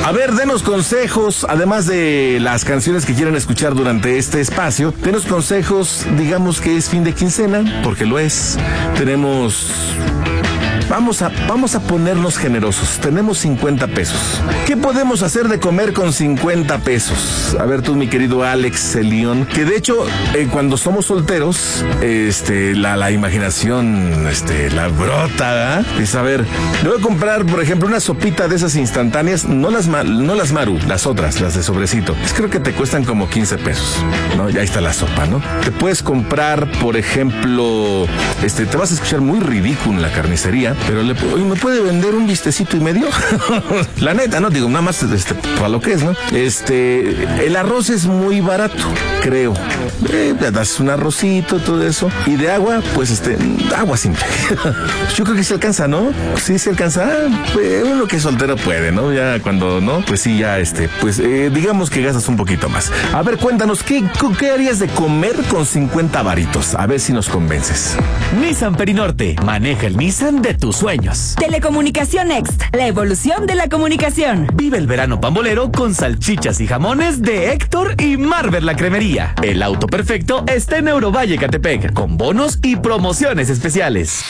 A ver, denos consejos, además de las canciones que quieran escuchar durante este espacio, denos consejos, digamos que es fin de quincena, porque lo es. Vamos a ponernos generosos. Tenemos 50 pesos. ¿Qué podemos hacer de comer con 50 pesos? A ver tú, mi querido Alex León, que de hecho, cuando somos solteros, la imaginación, la brota, ¿verdad? Es, a ver, le voy a comprar, por ejemplo, una sopita de esas instantáneas, no las Maru, las otras, las de sobrecito. Creo que te cuestan como 15 pesos, ¿no? Ya está la sopa, ¿no? Te puedes comprar, por ejemplo, te vas a escuchar muy ridículo en la carnicería, pero oye, ¿me puede vender un bistecito y medio? La neta, ¿no? Digo, nada más para lo que es, ¿no? El arroz es muy barato, creo. Das un arrocito, todo eso. Y de agua, pues agua simple. Yo creo que se alcanza, ¿no? Sí, se alcanza. Uno que es soltero puede, ¿no? Ya cuando no, pues sí, ya digamos que gastas un poquito más. A ver, cuéntanos, ¿qué harías de comer con 50 varitos? A ver si nos convences. Nissan Perinorte, maneja el Nissan de tus sueños. Telecomunicación Next, la evolución de la comunicación. Vive el verano pambolero con salchichas y jamones de Héctor y Marvel la Cremería. El auto perfecto está en Eurovalle Catepec, con bonos y promociones especiales.